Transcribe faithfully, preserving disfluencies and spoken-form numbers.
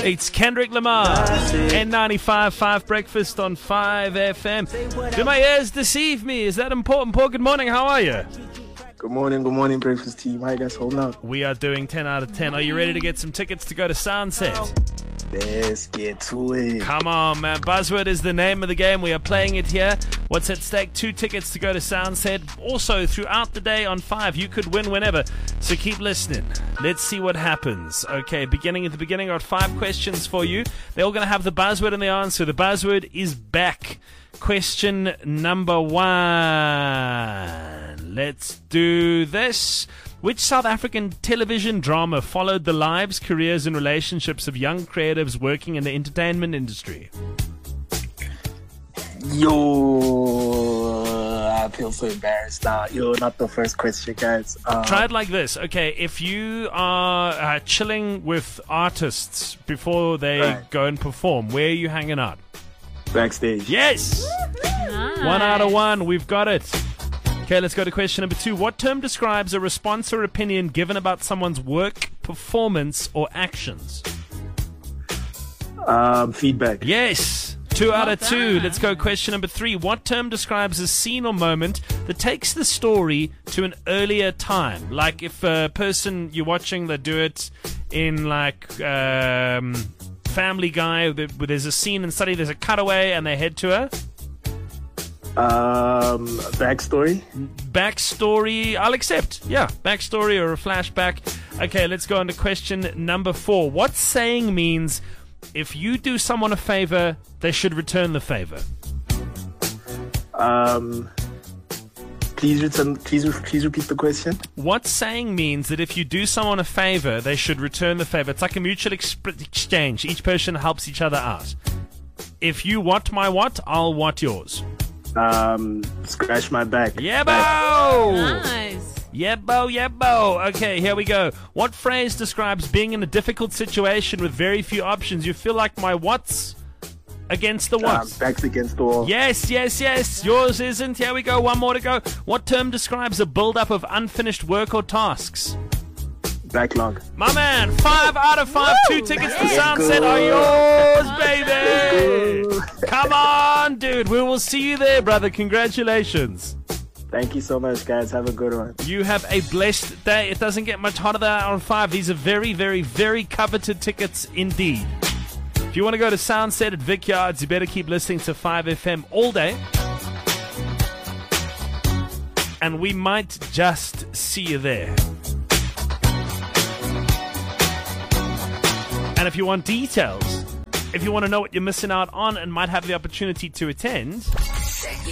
It's Kendrick Lamar, N ninety-five point five Breakfast on five F M. Do my ears deceive me? Is that important, Paul? Good morning, how are you? Good morning, good morning, Breakfast team. How you guys holding up? We are doing ten out of ten. Are you ready to get some tickets to go to Soundset? Let's get to it. Come on, man. Buzzword is the name of the game. We are playing it here. What's at stake? Two tickets to go to Soundset. Also, throughout the day on five, you could win whenever. So keep listening. Let's see what happens. Okay, beginning at the beginning, I got five questions for you. They're all going to have the buzzword and the answer. The buzzword is back. Question number one. Let's do this. Which South African television drama followed the lives, careers, and relationships of young creatives working in the entertainment industry? Yo, I feel so embarrassed now. Yo, not the first question, guys. Um, Try it like this. Okay, if you are uh, chilling with artists before they Right. go and perform, where are you hanging out? Backstage. Yes! Nice. One out of one. We've got it. Okay, let's go to question number two. What term describes a response or opinion given about someone's work, performance, or actions? Um, feedback. Yes. Two out Well of two. done. Let's go question number three. What term describes a scene or moment that takes the story to an earlier time? Like if a person you're watching, they do it in like um, Family Guy, where there's a scene and suddenly there's a cutaway and they head to a Um, backstory. backstory. I'll accept. Yeah, backstory or a flashback. Okay, let's go on to question number four. What saying means if you do someone a favor, they should return the favor? Um, please return. Please, please repeat the question. What saying means that if you do someone a favor, they should return the favor? It's like a mutual exp- exchange. Each person helps each other out. If you want my what, I'll want yours. Um, scratch my back. Yeah, Back. bo! Nice. Yeah, bo, yeah, bo. Okay, here we go. What phrase describes being in a difficult situation with very few options? You feel like my what's against the Um, what's? backs against the wall. Yes, yes, yes. Yours isn't. Here we go. One more to go. What term describes a build-up of unfinished work or tasks? Backlog. My man, five out of five. Two tickets to Let's Soundset go. are yours, Let's baby. go. Come on, dude. We will see you there, brother. Congratulations. Thank you so much, guys. Have a good one. You have a blessed day. It doesn't get much hotter than hour five. These are very, very, very coveted tickets indeed. If you want to go to Soundset at Vic Yards, you better keep listening to five F M all day. And we might just see you there. And if you want details, if you want to know what you're missing out on and might have the opportunity to attend,